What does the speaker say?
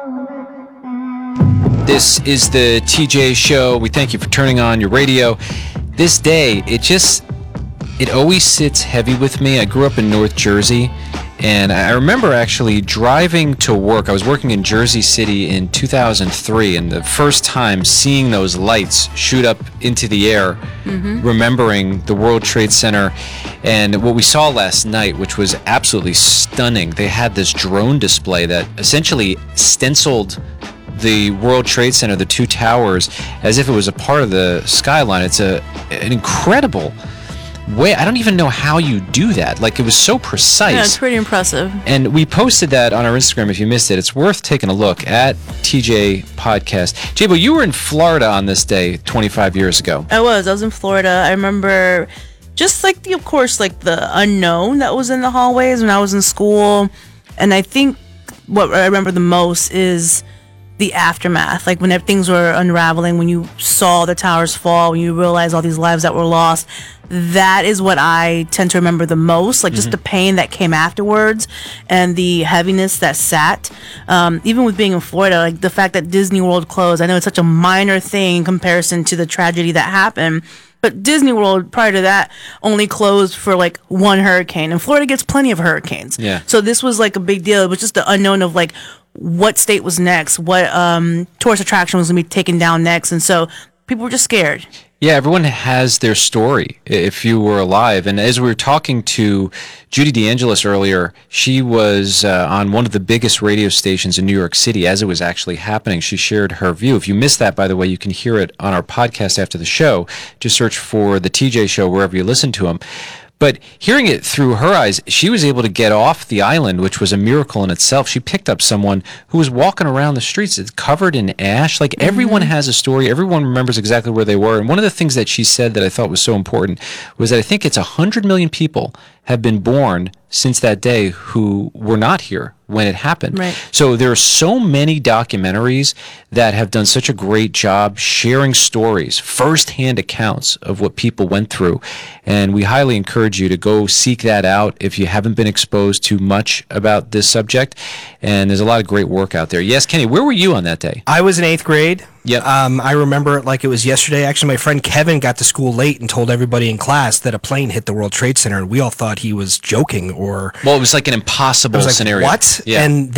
This is the TJ Show. We thank you for turning on your radio. This day, it always sits heavy with me. I grew up in North Jersey, and I remember actually driving to work. I was working in Jersey City in 2003, and the first time seeing those lights shoot up into the air, remembering the World Trade Center, and what we saw last night, which was absolutely stunning. They had this drone display that essentially stenciled the World Trade Center, the two towers, as if it was a part of the skyline. It's an incredible way. I don't even know how you do that. Like, it was so precise. Yeah, it's pretty impressive. And we posted that on our Instagram. If you missed it, it's worth taking a look at TJ Podcast. Jabo, you were in Florida on this day 25 years ago. I was in Florida. I remember just like of course, the unknown that was in the hallways when I was in school. And I think what I remember the most is the aftermath, like when things were unraveling, when you saw the towers fall, when you realized all these lives that were lost. That is what I tend to remember the most, just the pain that came afterwards and the heaviness that sat. Even with being in Florida, like the fact that Disney World closed, I know it's such a minor thing in comparison to the tragedy that happened. But Disney World, prior to that, only closed for one hurricane. And Florida gets plenty of hurricanes. Yeah. So this was a big deal. It was just the unknown of what state was next, what tourist attraction was going to be taken down next. And so people were just scared. Yeah, everyone has their story if you were alive. And as we were talking to Judy DeAngelis earlier, she was on one of the biggest radio stations in New York City as it was actually happening. She shared her view. If you missed that, by the way, you can hear it on our podcast after the show. Just search for The TJ Show wherever you listen to them. But hearing it through her eyes, she was able to get off the island, which was a miracle in itself. She picked up someone who was walking around the streets. It's covered in ash. Everyone has a story. Everyone remembers exactly where they were. And one of the things that she said that I thought was so important was that I think it's 100 million people have been born since that day who were not here when it happened. Right. So there are so many documentaries that have done such a great job sharing stories, firsthand accounts of what people went through. And we highly encourage you to go seek that out if you haven't been exposed to much about this subject. And there's a lot of great work out there. Yes, Kenny, where were you on that day? I was in 8th grade. Yep. I remember it like it was yesterday. Actually, my friend Kevin got to school late and told everybody in class that a plane hit the World Trade Center, and we all thought he was joking or... Well, it was like an impossible scenario. What? Yeah. And